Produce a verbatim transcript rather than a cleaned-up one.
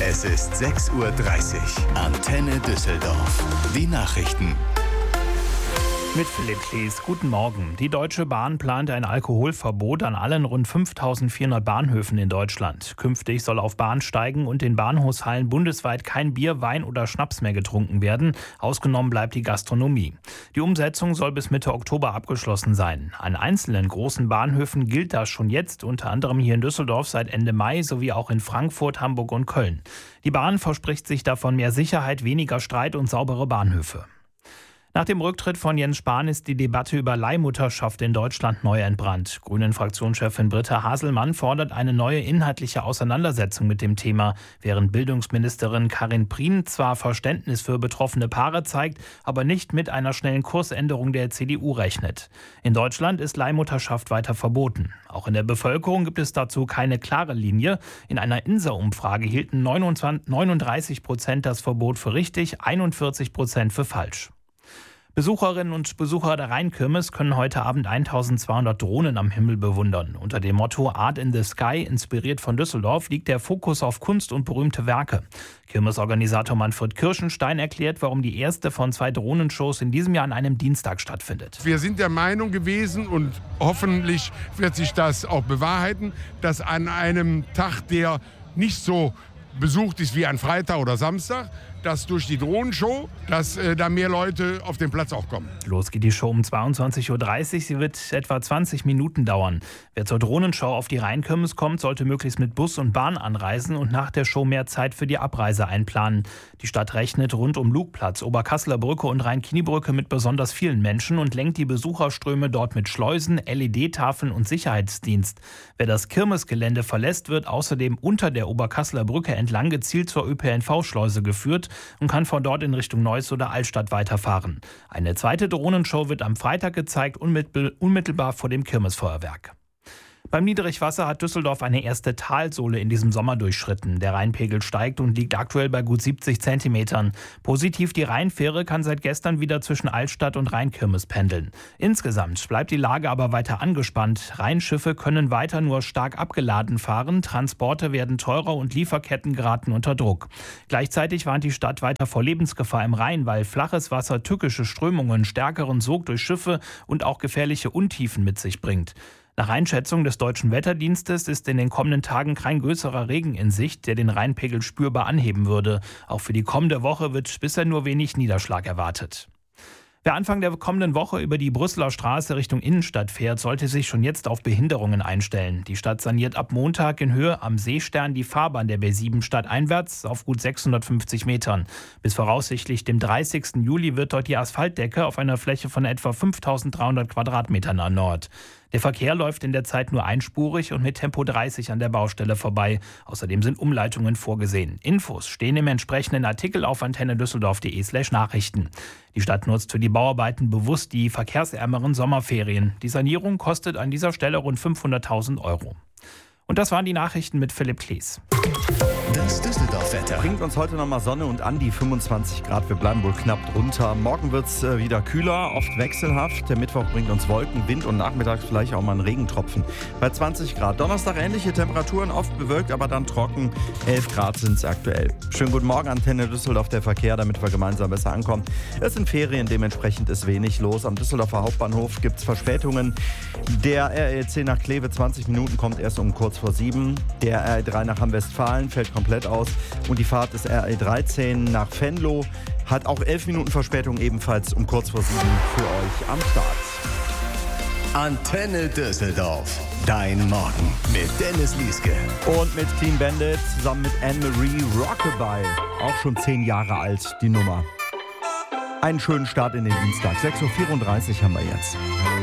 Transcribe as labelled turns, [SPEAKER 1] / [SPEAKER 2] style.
[SPEAKER 1] Es ist sechs Uhr dreißig. Antenne Düsseldorf. Die Nachrichten.
[SPEAKER 2] Mit Philipp Klees, guten Morgen. Die Deutsche Bahn plant ein Alkoholverbot an allen rund fünftausendvierhundert Bahnhöfen in Deutschland. Künftig soll auf Bahnsteigen und den Bahnhofshallen bundesweit kein Bier, Wein oder Schnaps mehr getrunken werden. Ausgenommen bleibt die Gastronomie. Die Umsetzung soll bis Mitte Oktober abgeschlossen sein. An einzelnen großen Bahnhöfen gilt das schon jetzt, unter anderem hier in Düsseldorf seit Ende Mai sowie auch in Frankfurt, Hamburg und Köln. Die Bahn verspricht sich davon mehr Sicherheit, weniger Streit und saubere Bahnhöfe. Nach dem Rücktritt von Jens Spahn ist die Debatte über Leihmutterschaft in Deutschland neu entbrannt. Grünen-Fraktionschefin Britta Haselmann fordert eine neue inhaltliche Auseinandersetzung mit dem Thema, während Bildungsministerin Karin Prien zwar Verständnis für betroffene Paare zeigt, aber nicht mit einer schnellen Kursänderung der C D U rechnet. In Deutschland ist Leihmutterschaft weiter verboten. Auch in der Bevölkerung gibt es dazu keine klare Linie. In einer INSA-Umfrage hielten neununddreißig Prozent das Verbot für richtig, einundvierzig Prozent für falsch. Besucherinnen und Besucher der Rheinkirmes können heute Abend eintausendzweihundert Drohnen am Himmel bewundern. Unter dem Motto Art in the Sky, inspiriert von Düsseldorf, liegt der Fokus auf Kunst und berühmte Werke. Kirmesorganisator Manfred Kirschenstein erklärt, warum die erste von zwei Drohnenshows in diesem Jahr an einem Dienstag stattfindet.
[SPEAKER 3] Wir sind der Meinung gewesen, und hoffentlich wird sich das auch bewahrheiten, dass an einem Tag, der nicht so besucht ist wie ein Freitag oder Samstag, dass durch die Drohnenshow, dass äh, da mehr Leute auf den Platz auch kommen.
[SPEAKER 2] Los geht die Show um zweiundzwanzig Uhr dreißig. Sie wird etwa zwanzig Minuten dauern. Wer zur Drohnenshow auf die Rheinkirmes kommt, sollte möglichst mit Bus und Bahn anreisen und nach der Show mehr Zeit für die Abreise einplanen. Die Stadt rechnet rund um Lugplatz, Oberkasseler Brücke und Rhein-Knie-Brücke mit besonders vielen Menschen und lenkt die Besucherströme dort mit Schleusen, L E D-Tafeln und Sicherheitsdienst. Wer das Kirmesgelände verlässt, wird außerdem unter der Oberkasseler Brücke entlang gezielt zur Ö P N V-Schleuse geführt und kann von dort in Richtung Neuss oder Altstadt weiterfahren. Eine zweite Drohnenshow wird am Freitag gezeigt, unmittelbar vor dem Kirmesfeuerwerk. Beim Niedrigwasser hat Düsseldorf eine erste Talsohle in diesem Sommer durchschritten. Der Rheinpegel steigt und liegt aktuell bei gut siebzig Zentimetern. Positiv, die Rheinfähre kann seit gestern wieder zwischen Altstadt und Rheinkirmes pendeln. Insgesamt bleibt die Lage aber weiter angespannt. Rheinschiffe können weiter nur stark abgeladen fahren, Transporte werden teurer und Lieferketten geraten unter Druck. Gleichzeitig warnt die Stadt weiter vor Lebensgefahr im Rhein, weil flaches Wasser tückische Strömungen, stärkeren Sog durch Schiffe und auch gefährliche Untiefen mit sich bringt. Nach Einschätzung des Deutschen Wetterdienstes ist in den kommenden Tagen kein größerer Regen in Sicht, der den Rheinpegel spürbar anheben würde. Auch für die kommende Woche wird bisher nur wenig Niederschlag erwartet. Wer Anfang der kommenden Woche über die Brüsseler Straße Richtung Innenstadt fährt, sollte sich schon jetzt auf Behinderungen einstellen. Die Stadt saniert ab Montag in Höhe am Seestern die Fahrbahn der B sieben stadteinwärts auf gut sechshundertfünfzig Metern. Bis voraussichtlich dem dreißigsten Juli wird dort die Asphaltdecke auf einer Fläche von etwa fünftausenddreihundert Quadratmetern erneuert. Der Verkehr läuft in der Zeit nur einspurig und mit Tempo dreißig an der Baustelle vorbei. Außerdem sind Umleitungen vorgesehen. Infos stehen im entsprechenden Artikel auf antennedüsseldorf.de slash Nachrichten. Die Stadt nutzt für die Bauarbeiten bewusst die verkehrsärmeren Sommerferien. Die Sanierung kostet an dieser Stelle rund fünfhunderttausend Euro. Und das waren die Nachrichten mit Philipp Klees.
[SPEAKER 1] Das Düsseldorf-Wetter
[SPEAKER 4] bringt uns heute nochmal Sonne und an die fünfundzwanzig Grad. Wir bleiben wohl knapp drunter. Morgen wird es äh, wieder kühler, oft wechselhaft. Der Mittwoch bringt uns Wolken, Wind und nachmittags vielleicht auch mal einen Regentropfen. Bei zwanzig Grad. Donnerstag ähnliche Temperaturen, oft bewölkt, aber dann trocken. elf Grad sind es aktuell. Schönen guten Morgen, Antenne Düsseldorf, der Verkehr, damit wir gemeinsam besser ankommen. Es sind Ferien, dementsprechend ist wenig los. Am Düsseldorfer Hauptbahnhof gibt es Verspätungen. Der R E C nach Kleve zwanzig Minuten kommt erst um kurz vor sieben. Der R E drei nach Hamm-Westfalen fällt komplett aus. Und die Fahrt des R E dreizehn nach Venlo hat auch elf Minuten Verspätung, ebenfalls um kurz vor sieben für euch am Start.
[SPEAKER 1] Antenne Düsseldorf. Dein Morgen mit Dennis Lieske.
[SPEAKER 4] Und mit Clean Bandit zusammen mit Anne-Marie Rockabye. Auch schon zehn Jahre alt, die Nummer. Einen schönen Start in den Dienstag. sechs Uhr vierunddreißig haben wir jetzt.